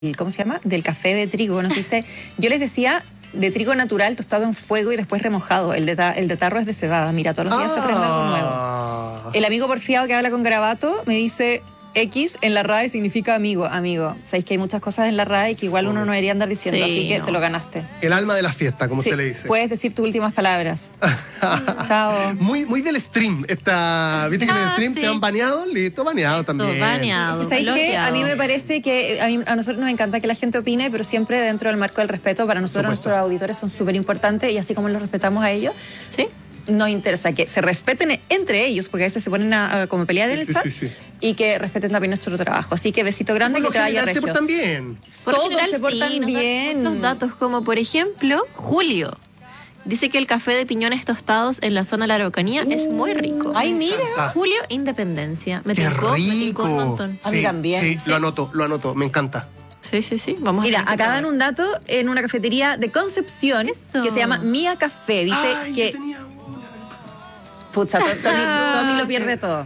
¿cómo se llama? Del café de trigo. Nos dice, yo les decía de trigo natural, tostado en fuego y después remojado. El de tarro es de cebada. Mira, todos los días se aprende algo nuevo. El amigo porfiado que habla con garabato me dice, X en la RAE significa amigo. Amigo, sabéis que hay muchas cosas en la RAE que igual uno no debería andar diciendo, así que te lo ganaste. El alma de la fiesta, como se le dice. Puedes decir tus últimas palabras. Chao. Muy del stream. ¿Viste que en el stream se han baneado? Listo, baneado también. Baneado. ¿Sabéis qué? A mí me parece que a nosotros nos encanta que la gente opine, pero siempre dentro del marco del respeto. Para nosotros nuestros auditores son súper importantes y así como los respetamos a ellos, ¿sí? Nos interesa que se respeten entre ellos, porque a veces se ponen a como pelear en el chat, y que respeten también nuestro trabajo. Así que besito grande, que te vaya regio. Se portan bien. Todos se portan bien. Muchos datos, como por ejemplo, Julio dice que el café de piñones tostados en la zona de la Araucanía es muy rico. Ay, mira. Julio, Independencia. Qué rico. Un montón. A mí también. Sí, lo anoto, me encanta. Sí. Vamos. Mira, acá dan un dato en una cafetería de Concepción que se llama Mía Café. Dice que... Pucha, Tommy lo pierde todo.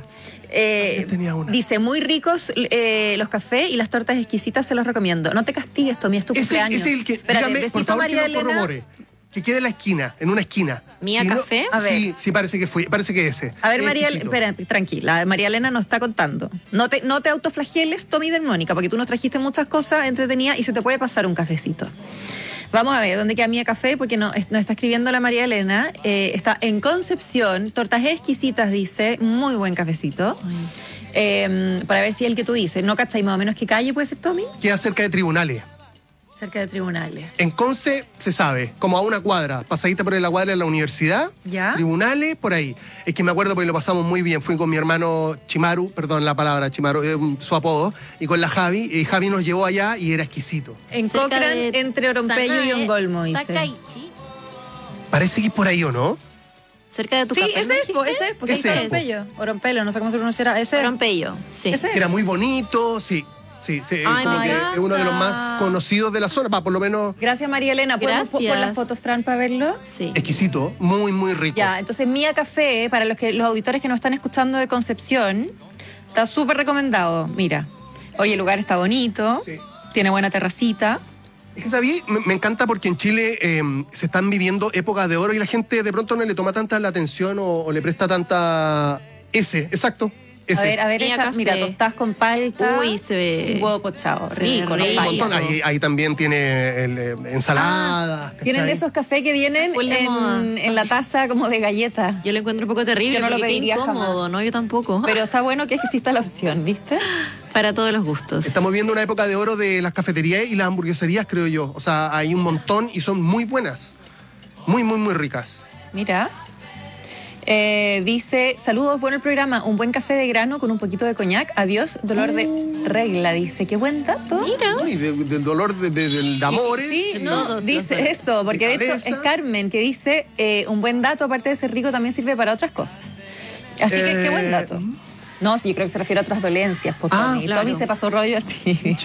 Dice, muy ricos los cafés y las tortas exquisitas, se los recomiendo. No te castigues, Tommy, es tu cumpleaños. Es el que, espérate, dígame, besito, por favor, María que lo corrobore. Que quede en la esquina, en una esquina. ¿Mía Café? A ver. Sí, parece que ese. A ver, María, espera, tranquila. María Elena nos está contando. No te autoflageles, Tommy de Mónica, porque tú nos trajiste muchas cosas entretenidas y se te puede pasar un cafecito. Vamos a ver, ¿dónde queda Mía Café? Porque nos está escribiendo la María Elena. Está en Concepción, tortas exquisitas, dice, muy buen cafecito. Para ver si es el que tú dices. ¿No cachai más o menos qué calle puede ser, Tommy? Queda cerca de Tribunales. Cerca de Tribunales. En Conce se sabe, como a una cuadra, pasadita por la cuadra de la universidad, ¿ya? Tribunales, por ahí. Es que me acuerdo porque lo pasamos muy bien. Fui con mi hermano Chimaru, perdón la palabra Chimaru, su apodo, y con la Javi, y Javi nos llevó allá y era exquisito. En Cochrane, entre Orompello y Ongolmo, dice. Takaichi. Parece que es por ahí, ¿o no? Cerca de tu café. Sí, ese es, Orompello. Orompello, no sé cómo se pronunciará. Orompello, sí. Que era muy bonito, sí. Sí, como que es uno de los más conocidos de la zona, por lo menos. Gracias, María Elena. ¿Podemos por las fotos, Fran, para verlo? Sí. Exquisito, muy rico. Ya, entonces Mía Café, para los auditores que nos están escuchando de Concepción, está súper recomendado. Mira, oye, el lugar está bonito, tiene buena terracita. Es que, ¿sabí? Me encanta porque en Chile se están viviendo épocas de oro y la gente de pronto no le toma tanta la atención o le presta tanta... Exacto. Ese. A ver, esa, mira, tostadas con palta. Uy, se ve. Y huevo pochado. Rico, un montón. Ahí también tiene ensalada. Tienen de esos cafés que vienen en la taza como de galleta. Yo lo encuentro un poco terrible. Yo no lo pediría incómodo, jamás. ¿no? Yo tampoco. Pero está bueno que exista la opción, ¿viste? Para todos los gustos. Estamos viendo una época de oro de las cafeterías y las hamburgueserías, creo yo. O sea, hay un montón y son muy buenas. Muy ricas. Mira. Dice, saludos, bueno el programa, un buen café de grano con un poquito de coñac, adiós, dolor de regla, dice, qué buen dato. Mira. Y del dolor del amores. Sí, no, dice eso, porque de hecho es Carmen que dice, un buen dato, aparte de ser rico, también sirve para otras cosas. Así que qué buen dato. No, sí, yo creo que se refiere a otras dolencias, pues, Tommy. Claro. Tommy se pasó rollo a ti.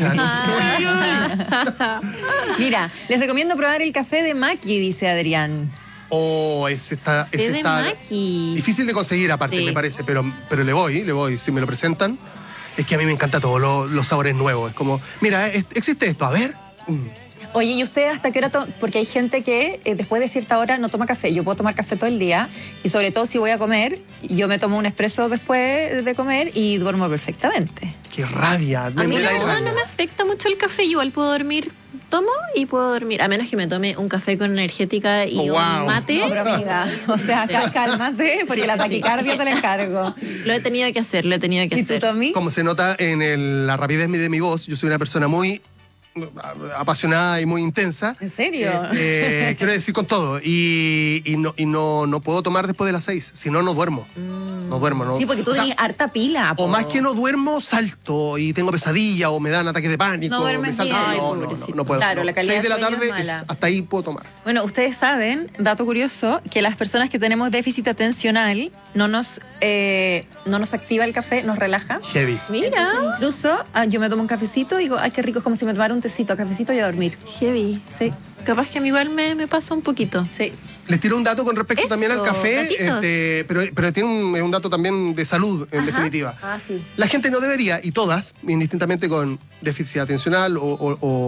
Mira, les recomiendo probar el café de Maki, dice Adrián. Ese está difícil de conseguir aparte, me parece, pero le voy, si me lo presentan. Es que a mí me encantan todos los sabores nuevos. Es como, mira, existe esto, a ver. Oye, ¿y usted hasta qué hora porque hay gente que después de cierta hora no toma café? Yo puedo tomar café todo el día y sobre todo si voy a comer, yo me tomo un espresso después de comer y duermo perfectamente. ¡Qué rabia! A mí la verdad no me afecta mucho el café, yo igual puedo dormir. Tomo y puedo dormir, a menos que me tome un café con energética y un mate. No, pero amiga, o sea, cálmate, porque la taquicardia te la encargo. Lo he tenido que hacer. ¿Y tú, Tommy? Como se nota en la rapidez de mi voz, yo soy una persona muy apasionada y muy intensa. ¿En serio? Quiero decir con todo. Y no puedo tomar después de las 6, si no duermo. No duermo, ¿no? Sí, porque tú tienes harta pila. O más que no duermo, salto y tengo pesadilla o me dan ataques de pánico. No duermes bien. No puedo. Claro, la calidad 6 de la del sueño tarde, es mala. hasta ahí puedo tomar. Bueno, ustedes saben, dato curioso, que las personas que tenemos déficit atencional no nos activa el café, nos relaja. Heavy. Mira. Entonces, incluso yo me tomo un cafecito y digo, ay, qué rico, es como si me tomara un tecito, cafecito y a dormir. Heavy. Sí. Capaz que a mí igual me pasa un poquito. Sí. Les tiro un dato con respecto también al café, pero tiene un dato también de salud, en definitiva. Sí. La gente no debería, y todas, indistintamente con déficit atencional o